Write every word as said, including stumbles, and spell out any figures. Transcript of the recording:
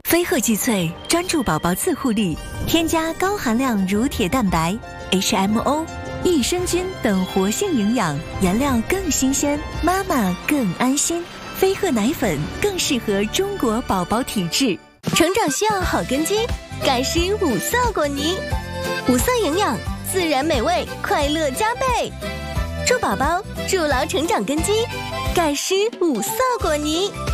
飞鹤济萃专注宝宝自护力，添加高含量乳铁蛋白、H M O、益生菌等活性营养，原料更新鲜，妈妈更安心。飞鹤奶粉更适合中国宝宝体质。 成长需要好根基，钙湿五色果泥，五色营养，自然美味，快乐加倍。助宝宝筑牢成长根基，钙湿五色果泥。